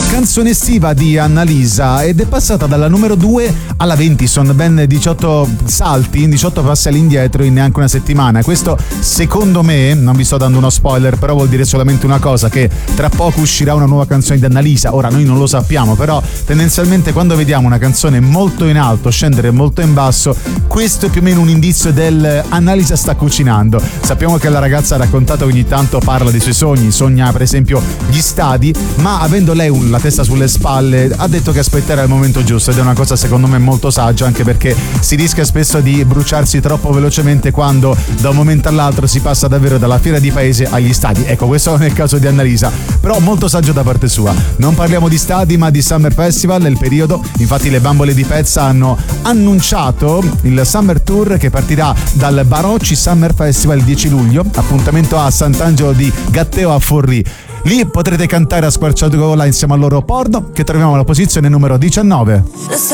Canzone estiva di Annalisa, ed è passata dalla numero 2 alla 20, sono ben 18 salti, 18 passi all'indietro in neanche una settimana. Questo secondo me, non vi sto dando uno spoiler, però vuol dire solamente una cosa, che tra poco uscirà una nuova canzone di Annalisa. Ora noi non lo sappiamo, però tendenzialmente quando vediamo una canzone molto in alto scendere molto in basso, questo è più o meno un indizio del Annalisa sta cucinando. Sappiamo che la ragazza ha raccontato che ogni tanto parla dei suoi sogni, sogna per esempio gli stadi, ma avendo lei la testa sulle spalle ha detto che aspetterà il momento giusto, ed è una cosa secondo me molto saggia, anche perché si rischia spesso di bruciarsi troppo velocemente quando da un momento all'altro si passa davvero dalla fiera di paese agli stadi. Ecco, questo non è il caso di Annalisa, però molto saggio da parte sua. Non parliamo di stadi ma di Summer Festival, è il periodo, infatti le bambole di Pezza hanno annunciato il Summer Tour che partirà dal Barocci Summer Festival il 10 luglio, appuntamento a Sant'Angelo di Gatteo a Forlì. Lì potrete cantare a squarciagola insieme al loro porno, che troviamo alla posizione numero 19.